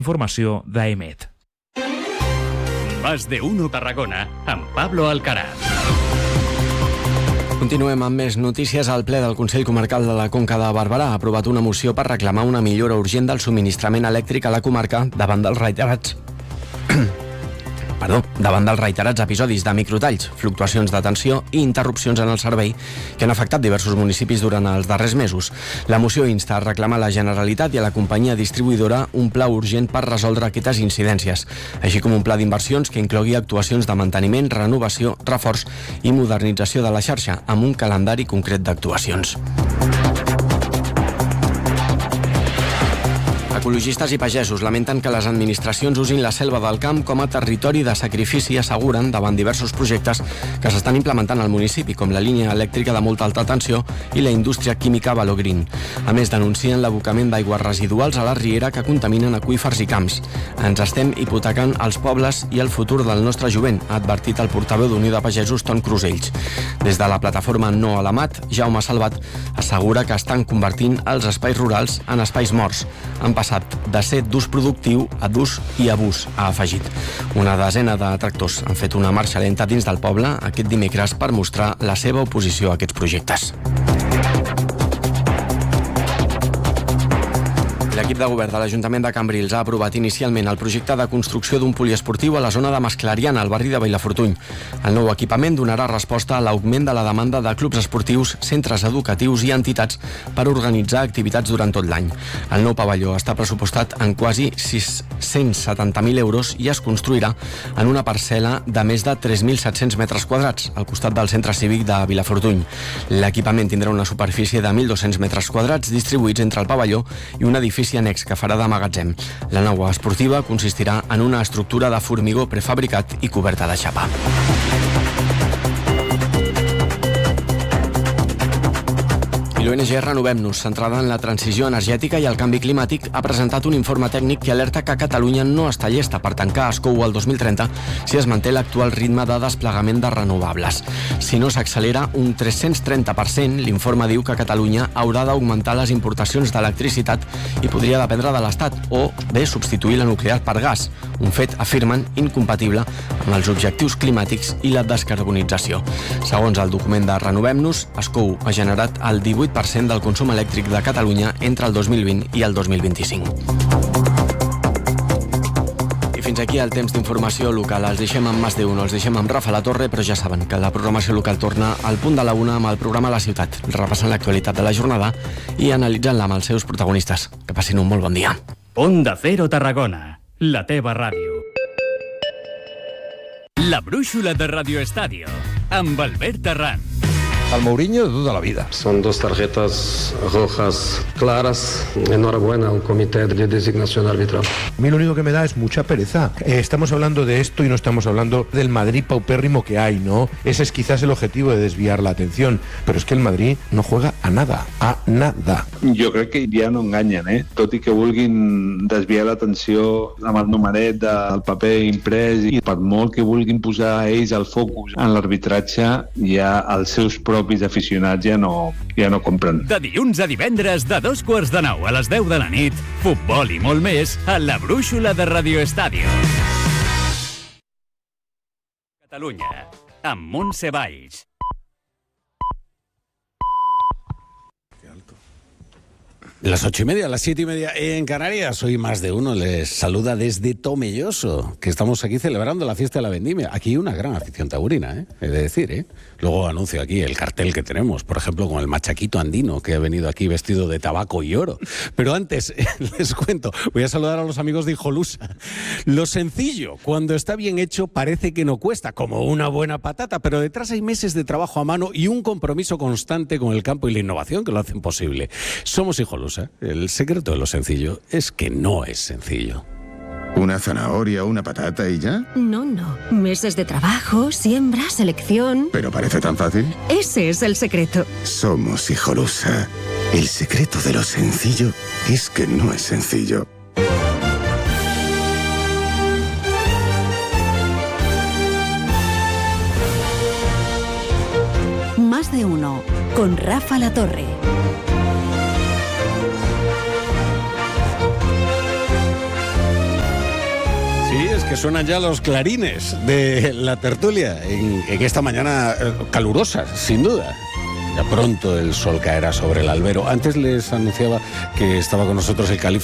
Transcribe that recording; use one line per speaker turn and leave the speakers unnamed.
Informació d'AEMET.
Más de uno Tarragona, amb Pablo Alcaraz.
Continuem amb més notícies. El ple del Consell Comarcal de la Conca de Barberà ha aprovat una moció per reclamar una millora urgent del subministrament elèctric a la comarca davant dels reiterats episodis de microtalls, fluctuacions de tensió i interrupcions en el servei que han afectat diversos municipis durant els darrers mesos. La moció insta a reclamar a la Generalitat i a la companyia distribuïdora un pla urgent per resoldre aquestes incidències, així com un pla d'inversions que inclogui actuacions de manteniment, renovació, reforç i modernització de la xarxa, amb un calendari concret d'actuacions. Ecologistes i pagesos lamenten que les administracions usin la selva del camp com a territori de sacrifici, asseguren, davant diversos projectes que s'estan implementant al municipi, com la línia elèctrica de molta alta tensió i la indústria química Valogreen. A més, denuncien l'abocament d'aigües residuals a la riera que contaminen aqüífers i camps. Ens estem hipotecant els pobles i el futur del nostre jovent, ha advertit el portaveu d'Unió de Pagesos, Ton Crusells. Des de la plataforma No a la Mat, Jaume Salvat assegura que estan convertint els espais rurals en espais morts. Han passat de ser d'ús productiu a d'ús i abús, ha afegit. Una desena de tractors han fet una marxa lenta dins del poble aquest dimecres per mostrar la seva oposició a aquests projectes. L'equip de govern de l'Ajuntament de Cambrils ha aprovat inicialment el projecte de construcció d'un poliesportiu a la zona de Masclariana, al barri de Vilafortuny. El nou equipament donarà resposta a l'augment de la demanda de clubs esportius, centres educatius i entitats per organitzar activitats durant tot l'any. El nou pavelló està pressupostat en quasi 670.000 euros i es construirà en una parcel·la de més de 3.700 metres quadrats, al costat del centre cívic de Vilafortuny. L'equipament tindrà una superfície de 1.200 metres quadrats distribuïts entre el pavelló i un edifici annex que farà de magatzem. La nau esportiva consistirà en una estructura de formigó prefabricat i coberta de xapa. I l'ONG Renovem-nos, centrada en la transició energètica i el canvi climàtic, ha presentat un informe tècnic que alerta que Catalunya no està llesta per tancar Ascou el 2030 si es manté l'actual ritme de desplegament de renovables. Si no s'accelera un 330%, l'informe diu que Catalunya haurà d'augmentar les importacions d'electricitat i podria dependre de l'Estat o bé substituir la nuclear per gas, un fet, afirmen, incompatible amb els objectius climàtics i la descarbonització. Segons el document de Renovem-nos, Ascou ha generat el 18% del consum elèctric de Catalunya entre el 2020 i el 2025. I fins aquí el temps d'informació local. Els deixem amb Más de Uno, els deixem amb Rafa La Torre, però ja saben que la programació local torna al punt de la una amb el programa La Ciutat, repassant l'actualitat de la jornada i analitzant-la amb els seus protagonistes. Que passin un molt bon dia.
Onda Cero Tarragona, la teva ràdio. La brúixola de Radio Estadio, amb Albert Terran.
Al Mourinho de toda la vida.
Son dos tarjetas rojas claras. Enhorabuena al comité de designación arbitral.
A mí lo único que me da es mucha pereza. Estamos hablando de esto y no estamos hablando del Madrid paupérrimo que hay, ¿no? Ese es quizás el objetivo de desviar la atención. Pero es que el Madrid no juega a nada, a nada.
Jo crec que ja no enganyen, tot i que vulguin desviar l'atenció amb el numeret del paper imprès i per molt que vulguin posar ells el focus en l'arbitratge, ja els seus propis aficionats ja no compren.
De dilluns a divendres, de 8:45 a les 10 de la nit, futbol i molt més a la brúixola de Radio Estadio. Catalunya, amb Montse Valls.
Las 8:30, las 7:30 en Canarias. Hoy Más de Uno les saluda desde Tomelloso, que estamos aquí celebrando la fiesta de la vendimia. Aquí hay una gran afición taurina, he de decir, Luego anuncio aquí el cartel que tenemos, por ejemplo, con el machaquito andino, que ha venido aquí vestido de tabaco y oro. Pero antes, les cuento, voy a saludar a los amigos de Hijolusa. Lo sencillo, cuando está bien hecho, parece que no cuesta, como una buena patata, pero detrás hay meses de trabajo a mano y un compromiso constante con el campo y la innovación que lo hacen posible. Somos Hijolusa. El secreto de lo sencillo es que no es sencillo.
¿Una zanahoria, una patata y ya?
No. Meses de trabajo, siembra, selección...
¿Pero parece tan fácil?
Ese es el secreto.
Somos Hijolusa. El secreto de lo sencillo es que no es sencillo.
Más de Uno, con Rafa La Torre.
Sí, es que suenan ya los clarines de la tertulia en esta mañana calurosa, sin duda. Ya pronto el sol caerá sobre el albero. Antes les anunciaba que estaba con nosotros el califa